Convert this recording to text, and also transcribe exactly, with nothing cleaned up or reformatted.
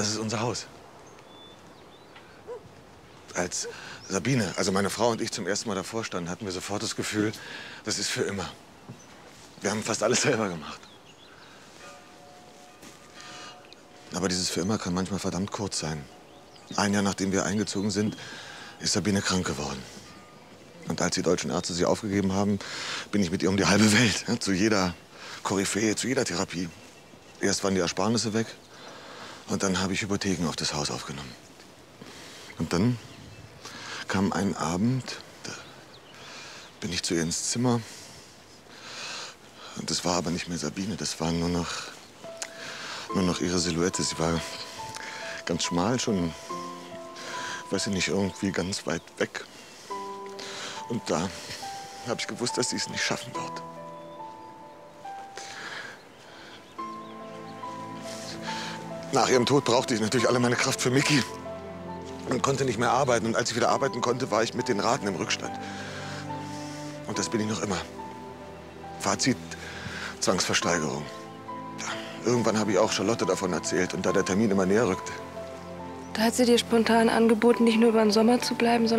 Das ist unser Haus. Als Sabine, also meine Frau und ich zum ersten Mal davor standen, hatten wir sofort das Gefühl, das ist für immer. Wir haben fast alles selber gemacht. Aber dieses für immer kann manchmal verdammt kurz sein. Ein Jahr nachdem wir eingezogen sind, ist Sabine krank geworden. Und als die deutschen Ärzte sie aufgegeben haben, bin ich mit ihr um die halbe Welt, ja, zu jeder Koryphäe, zu jeder Therapie. Erst waren die Ersparnisse weg und dann habe ich Hypotheken auf das Haus aufgenommen. Und dann kam ein Abend, da bin ich zu ihr ins Zimmer. Und das war aber nicht mehr Sabine, das war nur noch, nur noch ihre Silhouette. Sie war ganz schmal, schon, weiß ich nicht, irgendwie ganz weit weg. Und da habe ich gewusst, dass sie es nicht schaffen wird. Nach ihrem Tod brauchte ich natürlich alle meine Kraft für Micky und konnte nicht mehr arbeiten. Und als ich wieder arbeiten konnte, war ich mit den Raten im Rückstand. Und das bin ich noch immer. Fazit, Zwangsversteigerung. Ja, irgendwann habe ich auch Charlotte davon erzählt. Und da der Termin immer näher rückte. Da hat sie dir spontan angeboten, nicht nur über den Sommer zu bleiben, sondern